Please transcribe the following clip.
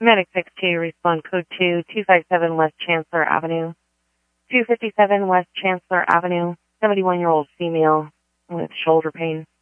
Medic 62, respond code 2, 257 West Chancellor Avenue. 257 West Chancellor Avenue, 71-year-old female with shoulder pain.